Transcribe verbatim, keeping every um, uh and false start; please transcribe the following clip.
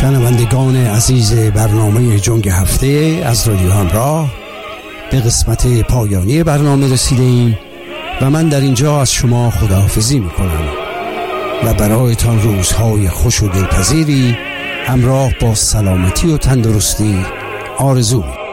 شنوندگان عزیز برنامه جنگ هفته از رادیو همراه، به قسمت پایانی برنامه رسیدیم و من در اینجا از شما خداحافظی میکنم و برایتان روزهای خوش و دلپذیری همراه با سلامتی و تندرستی آرزو می‌کنم.